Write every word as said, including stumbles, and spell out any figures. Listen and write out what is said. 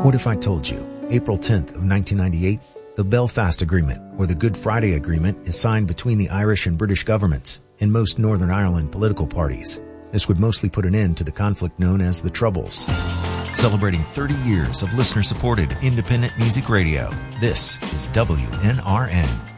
What if I told you, April tenth of nineteen ninety-eight, the Belfast Agreement, or the Good Friday Agreement, is signed between the Irish and British governments and most Northern Ireland political parties. This would mostly put an end to the conflict known as the Troubles. Celebrating thirty years of listener-supported independent music radio, this is W N R N.